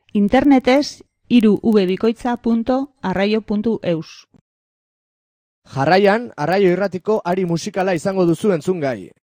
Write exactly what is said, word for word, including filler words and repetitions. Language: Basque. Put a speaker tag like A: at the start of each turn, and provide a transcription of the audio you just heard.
A: Internetez hiru w bikoitza punto arraio puntu eus.
B: Jarraian, Arraio Irratiko ari musikala izango duzu entzungai.